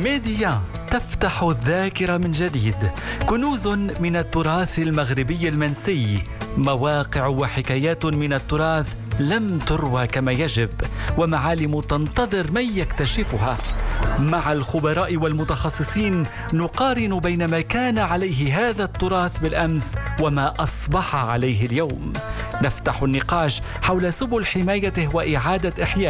ميديا تفتح الذاكرة من جديد، كنوز من التراث المغربي المنسي، مواقع وحكايات من التراث لم تروى كما يجب، ومعالم تنتظر من يكتشفها. مع الخبراء والمتخصصين نقارن بين ما كان عليه هذا التراث بالأمس وما أصبح عليه اليوم. نفتح النقاش حول سبل حمايته وإعادة إحيائه